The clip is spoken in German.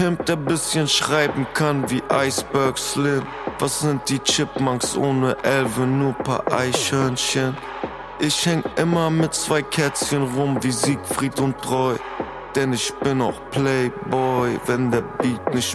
Pimp, der bisschen schreiben kann wie Iceberg Slim. Was sind die Chipmunks ohne Elve, nur paar Eichhörnchen? Ich häng immer mit 2 Kätzchen rum wie Siegfried und Roy. Denn ich bin auch Playboy, wenn der Beat nicht